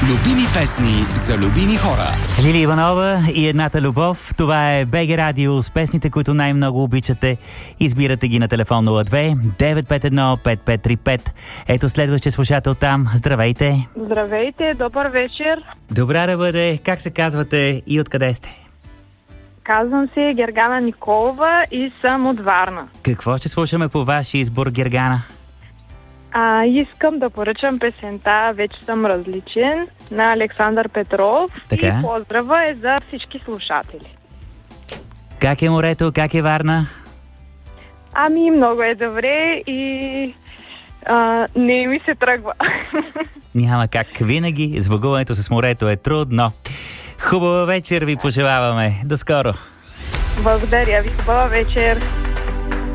Любими песни за любими хора. Лили Иванова и едната любов. Това е БГ Радио с песните, които най-много обичате. Избирате ги на телефон 02 951 5535. Ето следващия слушател там. Здравейте! Здравейте, добър вечер. Добра да бъде. Как се казвате и откъде сте? Казвам се Гергана Николова и съм от Варна. Какво ще слушаме по вашия избор, Гергана? Искам да поръчам песента "Вече съм различен" на Александър Петров. Така. И поздрава е за всички слушатели. Как е морето? Как е Варна? Много е добре и не ми се тръгва. Няма как. Винаги сбогуването с морето е трудно. Хубава вечер ви пожелаваме. До скоро! Благодаря ви, хубава вечер.